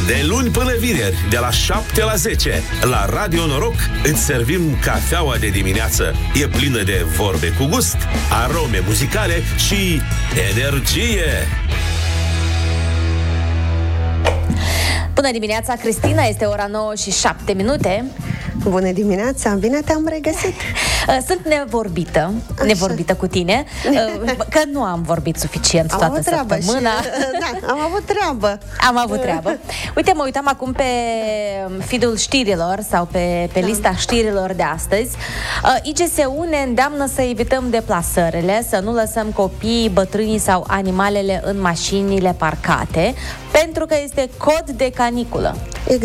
De luni până vineri, de la 7 la 10, la Radio Noroc, îți servim cafeaua de dimineață. E plină de vorbe cu gust, arome muzicale și energie. Bună dimineața, Cristina, este ora 9:07. Bună dimineața, bine te-am regăsit. Sunt nevorbită cu tine, că nu am vorbit suficient toată săptămâna. Da, am avut treabă. Am avut treabă. Uite, mă uitam acum pe feed-ul știrilor sau pe lista știrilor de astăzi. IGSU ne îndeamnă să evităm deplasările, să nu lăsăm copiii, bătrânii sau animalele în mașinile parcate, pentru că este cod de caniculă.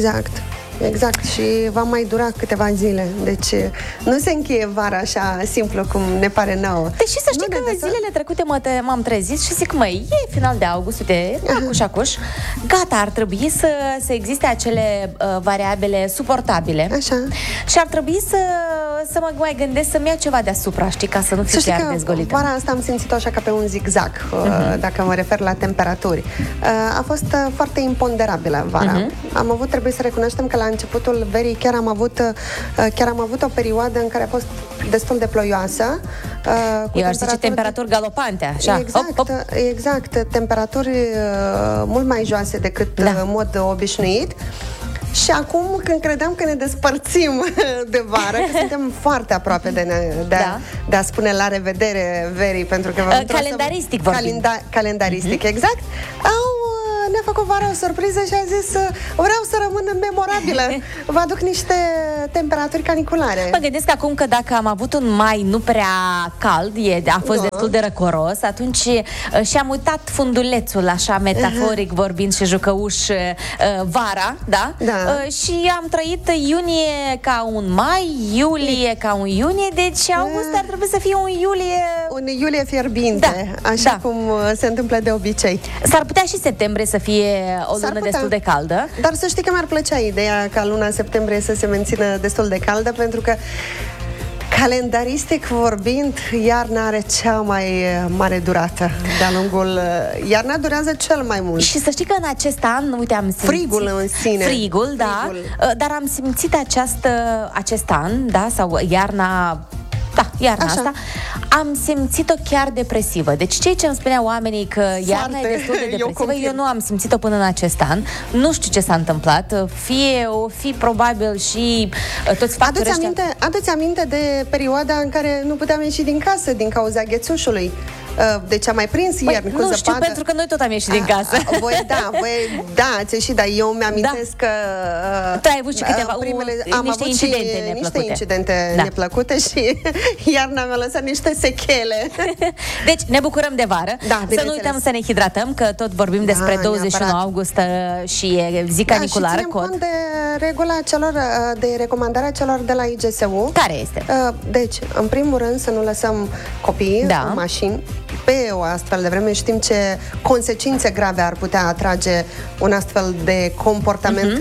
Exact, și va mai dura câteva zile. Deci nu se încheie vara așa simplu cum ne pare nouă. Deși să știi că zilele trecute m-am trezit și zic, măi, e final de august, uite, acuș, gata, ar trebui să existe acele variabile suportabile. Așa. Și ar trebui să mă mai gândesc să-mi ia ceva deasupra, știi, ca să nu fiu chiar dezgolită. Vara asta am simțit-o așa ca pe un zigzag, dacă mă refer la temperaturi. A fost foarte imponderabilă vara. Trebuie să recunoaștem că la începutul verii chiar am avut o perioadă în care a fost destul de ploioasă. Eu aș zice temperaturi galopante, așa. Exact, temperaturi mult mai joase decât în mod obișnuit. Și acum, când credeam că ne despărțim de vară, că suntem foarte aproape de a spune la revedere verii, pentru că calendaristic vorbim. Calendaristic, exact. Ne-a făcut vara o surpriză și a zis vreau să rămână memorabilă. Vă aduc niște temperaturi caniculare. Mă gândesc acum că dacă am avut un mai nu prea cald, a fost destul de răcoros, atunci și-am uitat fundulețul, așa metaforic vorbind și jucăuș, vara, da? Și am trăit iunie ca un mai, iulie ca un iunie, deci august ar trebui să fie un iulie fierbinte, așa cum se întâmplă de obicei. S-ar putea și septembrie să fie o lună destul de caldă. Dar să știi că mi-ar plăcea ideea ca luna septembrie să se mențină destul de caldă, pentru că calendaristic vorbind, iarna are cea mai mare durată. De-a lungul iarna durează cel mai mult. Și să știi că în acest an, uite, am simțit frigul în sine. Frigul, da, dar am simțit acest an, da, sau iarna asta, am simțit-o chiar depresivă. Deci cei ce îmi spuneau oamenii că iarna e destul de depresivă, eu nu am simțit-o până în acest an. Nu știu ce s-a întâmplat. Fi probabil și toți factorii ăștia. Adu-ți aminte de perioada în care nu puteam ieși din casă din cauza ghețușului. Deci am mai prins ieri cu zăpadă. Nu știu, pentru că noi tot am ieșit din casă. Voi ați ieșit, dar eu mi-amintesc că tu ai avut și câteva niște incidente neplăcute și iarna mi-a lăsat niște sechele. Deci ne bucurăm de vară. Să nu uităm să ne hidratăm, că tot vorbim despre 21 august și e zi caniculară. Și ținem cont de regula de recomandarea celor de la IGSU. Care este? Deci, în primul rând, să nu lăsăm copiii în mașini pe o astfel de vreme. Știm ce consecințe grave ar putea atrage un astfel de comportament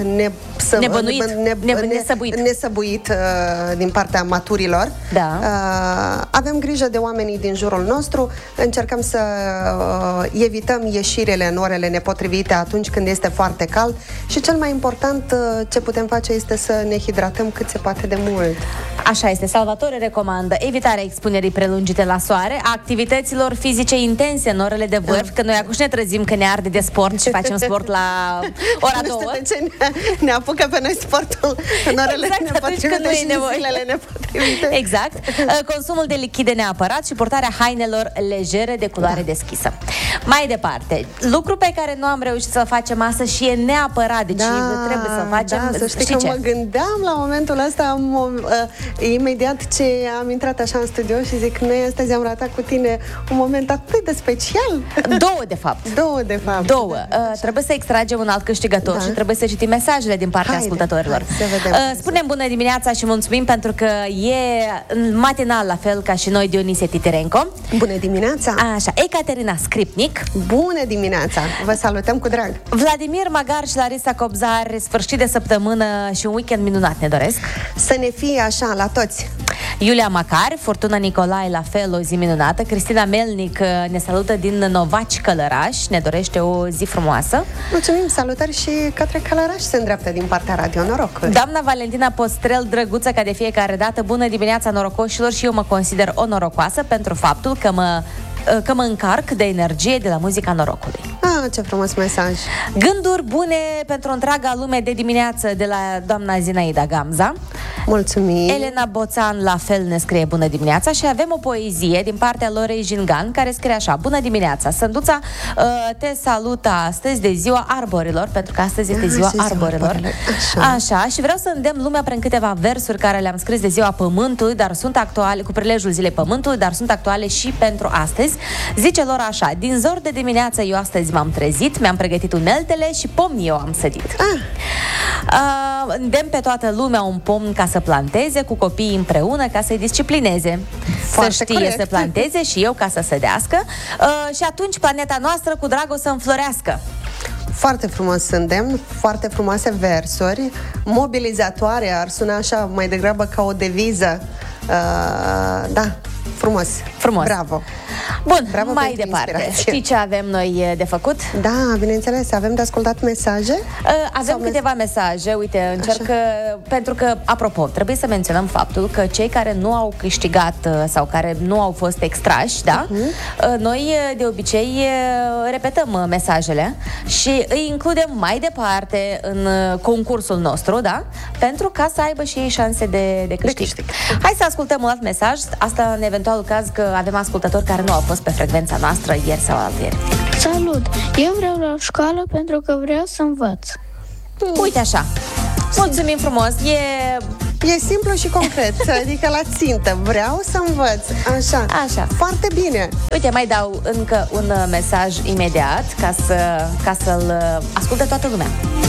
nesăbuit din partea maturilor. Avem grijă de oamenii din jurul nostru, încercăm să evităm ieșirile în orele nepotrivite atunci când este foarte cald și cel mai important ce putem face este să ne hidratăm cât se poate de mult. Așa este. Salvatore recomandă evitarea expunerii prelungite la soare, a activităților fizice intense în orele de vârf, că noi acum ne trezim că ne arde de sport și facem sport la ora 2. Nu știu de ce ne apucă pe noi sportul în orele nepotrivite și zilele nepotrivite. Exact. Consumul de lichide neapărat și purtarea hainelor legere de culoare deschisă. Mai departe, lucru pe care nu am reușit să-l facem astăzi și e neapărat, deci trebuie să-l facem. Să știi că mă gândeam la momentul ăsta, imediat ce am intrat așa în studio și zic, noi astăzi am ratat cu tine un moment atât de special. Două, de fapt. Trebuie să extragem un alt câștigător și trebuie să citim mesajele din partea ascultătorilor. Spunem bună dimineața și mulțumim pentru că e matinal, la fel ca și noi, Dionisie Titerenco. Bună dimineața! Așa, Ecaterina Scripnic. Bună dimineața! Vă salutăm cu drag! Vladimir Magar și Larisa Cobzar, sfârșit de săptămână și un weekend minunat ne doresc. Să ne fie așa la toți! Iulia Macari, Fortuna Nicolae, la fel, o zi minunată. Cristina Melnic ne salută din Novaci, Călăraș, ne dorește o zi frumoasă. Mulțumim, salutări și către Călăraș se îndreaptă din partea Radio Noroc. Doamna Valentina Postrel, drăguță ca de fiecare dată, bună dimineața norocoșilor, și eu mă consider o norocoasă pentru faptul că mă încarc de energie de la muzica norocului. Ce frumos mesaj! Gânduri bune pentru întreaga lume de dimineață de la doamna Zinaida Gamza. Mulțumim! Elena Boțan la fel ne scrie bună dimineața și avem o poezie din partea Lorei Jingan care scrie așa: bună dimineața, Sânduța te salută astăzi de ziua arborilor, pentru că astăzi este ziua arborilor. Așa, și vreau să îndemn lumea prin câteva versuri care le-am scris de ziua Pământului, dar sunt actuale, cu prilejul zilei Pământului, dar sunt actuale și pentru astăzi. Zice lor așa: din zor de dimineață eu astăzi m-am trezit, mi-am pregătit uneltele și pomni eu am sădit. Îndemn pe toată lumea un pom ca să planteze, cu copiii împreună ca să-i disciplineze. Foarte să știe corect. Să planteze și eu ca să sădească, și atunci planeta noastră cu drag o să înflorească. Foarte frumos îndemn, foarte frumoase versuri, mobilizatoare, ar suna așa mai degrabă ca o deviză. Da, frumos. Bravo. Bun, bravo, mai departe. Știi ce avem noi de făcut? Da, bineînțeles, avem de ascultat mesaje. Avem câteva mesaje, uite, încerc pentru că, apropo, trebuie să menționăm faptul că cei care nu au câștigat sau care nu au fost extrași, da? Noi de obicei repetăm mesajele și îi includem mai departe în concursul nostru, da? Pentru ca să aibă și ei șanse de câștig. Hai să ascultăm un alt mesaj, asta în eventualul caz că avem ascultători care nu au fost pe frecvența noastră ieri sau altieri. Salut! Eu vreau la școală pentru că vreau să învăț. Uite așa. Mulțumim frumos. E simplu și concret, adică la țintă. Vreau să învăț. Așa. Foarte bine. Uite, mai dau încă un mesaj imediat ca să-l asculte toată lumea.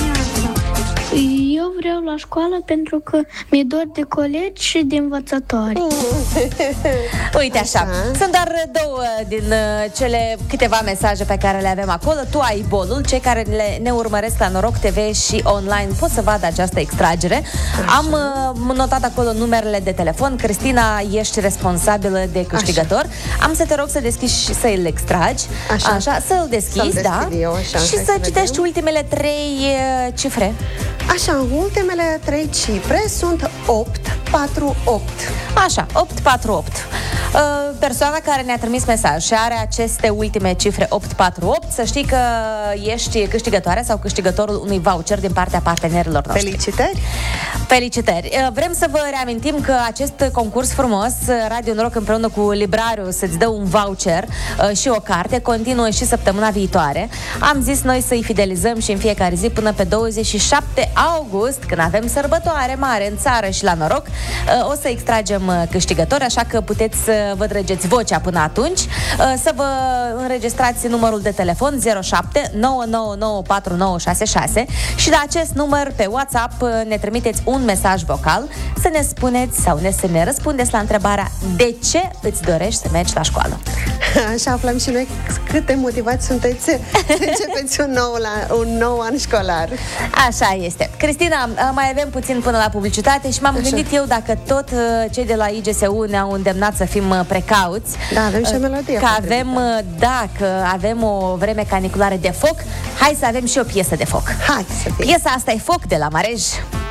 Eu vreau la școală pentru că mi-e dor de colegi și de învățători. Uite așa. Sunt doar două din cele câteva mesaje pe care le avem acolo. Tu ai bolul. Cei care ne urmăresc la Noroc TV și online pot să vadă această extragere. Am notat acolo numerele de telefon. Cristina, ești responsabilă de câștigător. Am să te rog să deschizi și să-l extragi. Așa, să-l deschizi, da? Și să citești ultimele 3 cifre. Așa, ultimele 3 cifre sunt 848. Așa, 848. Persoana care ne-a trimis mesaj și are aceste ultime cifre 848, să știi că ești câștigătoarea sau câștigătorul unui voucher din partea partenerilor noștri. Felicitări! Felicitări! Vrem să vă reamintim că acest concurs frumos, Radio Noroc împreună cu Librariu să-ți dă un voucher și o carte, continuă și săptămâna viitoare. Am zis noi să-i fidelizăm și în fiecare zi până pe 27 august, când avem sărbătoare mare în țară și la Noroc, o să extragem câștigători, așa că puteți să vă trăgeți vocea până atunci, să vă înregistrați numărul de telefon 07 999 4966 și la acest număr pe WhatsApp ne trimiteți un mesaj vocal să ne spuneți sau să ne răspundeți la întrebarea: de ce îți dorești să mergi la școală? Așa aflăm și noi cât de motivați sunteți să începeți un nou an școlar. Așa este. Cristina, mai avem puțin până la publicitate și m-am gândit eu, dacă tot cei de la IGSU ne-au îndemnat să fim precauți. Da, avem și o melodie. Că avem o vreme caniculară de foc, hai să avem și o piesă de foc. Hai să fie. Piesa asta e Foc de la Marej.